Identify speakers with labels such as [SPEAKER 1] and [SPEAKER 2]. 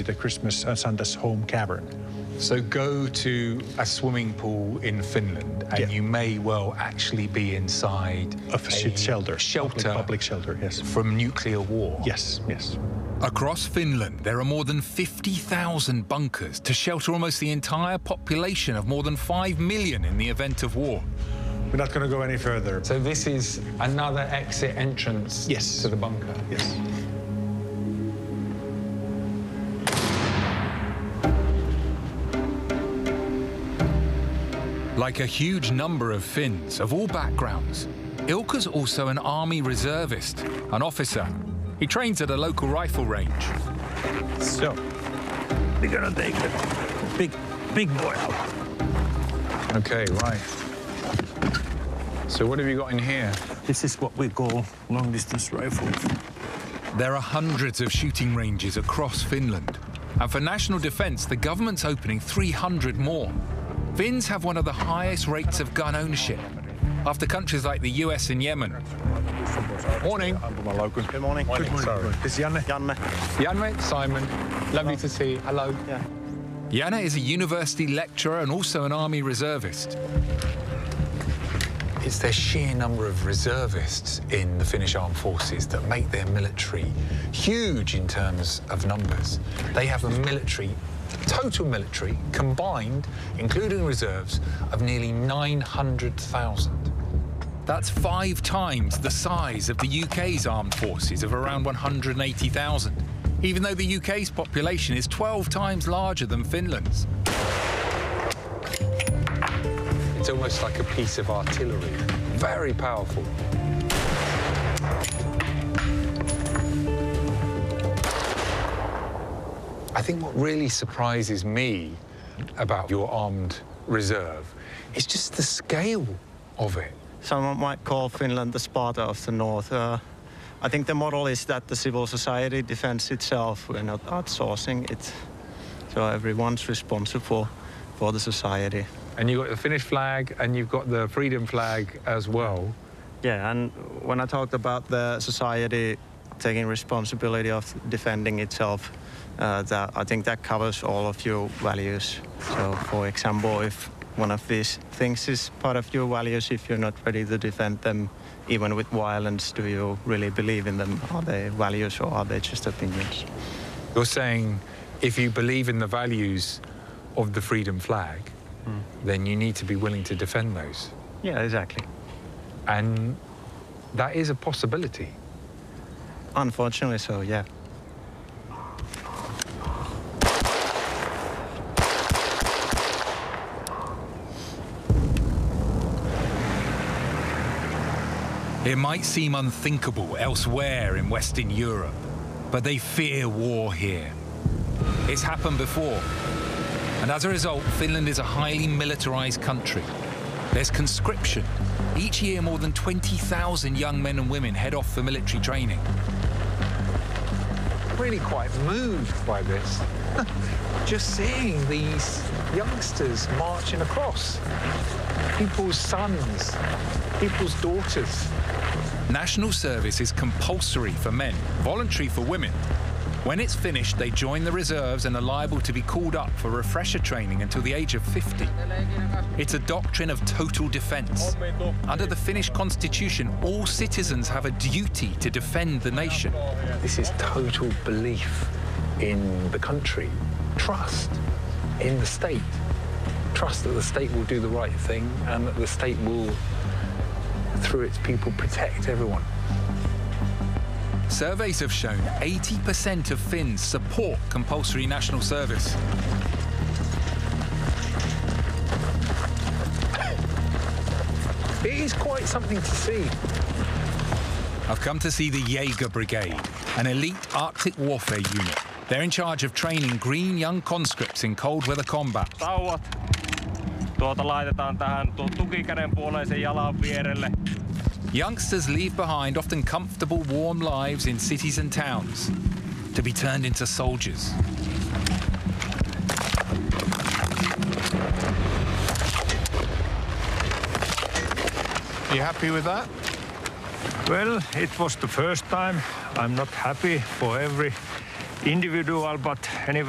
[SPEAKER 1] the Christmas Santa's home cavern.
[SPEAKER 2] So go to a swimming pool in Finland and you may well actually be inside
[SPEAKER 1] of a shelter, public shelter, yes,
[SPEAKER 2] from nuclear war.
[SPEAKER 1] Yes, yes.
[SPEAKER 3] Across Finland, there are more than 50,000 bunkers to shelter almost the entire population of more than 5 million in the event of war.
[SPEAKER 1] We're not going to go any further.
[SPEAKER 2] So this is another exit entrance to the bunker?
[SPEAKER 1] Yes.
[SPEAKER 3] Like a huge number of Finns of all backgrounds, Ilkka's also an army reservist, an officer. He trains at a local rifle range.
[SPEAKER 1] So, we're gonna take the big boy out.
[SPEAKER 2] Okay, right. So what have you got in here?
[SPEAKER 1] This is what we call long-distance rifles.
[SPEAKER 3] There are hundreds of shooting ranges across Finland. And for national defence, the government's opening 300 more. Finns have one of the highest rates of gun ownership, after countries like the US and Yemen.
[SPEAKER 2] Morning.
[SPEAKER 4] Good morning.
[SPEAKER 2] Sorry.
[SPEAKER 1] This is Janne.
[SPEAKER 2] Janne, Simon. Lovely to see you. Hello.
[SPEAKER 4] Yeah.
[SPEAKER 3] Janne is a university lecturer and also an army reservist.
[SPEAKER 2] It's their sheer number of reservists in the Finnish armed forces that make their military huge in terms of numbers. They have a military, total military, combined, including reserves, of nearly 900,000.
[SPEAKER 3] That's 5 times the size of the UK's armed forces of around 180,000, even though the UK's population is 12 times larger than Finland's.
[SPEAKER 2] It's almost like a piece of artillery. Very powerful. I think what really surprises me about your armed reserve is just the scale of it.
[SPEAKER 4] Someone might call Finland the Sparta of the North. I think the model is that the civil society defends itself. We're not outsourcing it. So everyone's responsible for the society.
[SPEAKER 2] And you've got the Finnish flag and you've got the freedom flag as well.
[SPEAKER 4] Yeah, and when I talked about the society taking responsibility of defending itself, I think that covers all of your values. So, for example, if one of these things is part of your values, if you're not ready to defend them, even with violence, do you really believe in them? Are they values or are they just opinions?
[SPEAKER 2] You're saying if you believe in the values of the freedom flag, then you need to be willing to defend those.
[SPEAKER 4] Yeah, exactly.
[SPEAKER 2] And that is a possibility.
[SPEAKER 4] Unfortunately so, yeah.
[SPEAKER 3] It might seem unthinkable elsewhere in Western Europe, but they fear war here. It's happened before. And as a result, Finland is a highly militarized country. There's conscription. Each year, more than 20,000 young men and women head off for military training.
[SPEAKER 2] Really quite moved by this. Just seeing these youngsters marching across. People's sons, people's daughters.
[SPEAKER 3] National service is compulsory for men, voluntary for women. When it's finished, they join the reserves and are liable to be called up for refresher training until the age of 50. It's a doctrine of total defence. Under the Finnish constitution, all citizens have a duty to defend the nation.
[SPEAKER 2] This is total belief in the country, trust in the state, trust that the state will do the right thing and that the state will, through its people, protect everyone.
[SPEAKER 3] Surveys have shown 80% of Finns support compulsory national service.
[SPEAKER 2] It is quite something to see.
[SPEAKER 3] I've come to see the Jaeger Brigade, an elite Arctic warfare unit. They're in charge of training green young conscripts in cold weather combat.
[SPEAKER 5] Tauot. Tuota laitetaan tähän tukikäden puoleisen jalan vierelle.
[SPEAKER 3] Youngsters leave behind often comfortable, warm lives in cities and towns to be turned into soldiers.
[SPEAKER 2] Are you happy with that?
[SPEAKER 6] Well, it was the first time. I'm not happy for every individual, but anyway.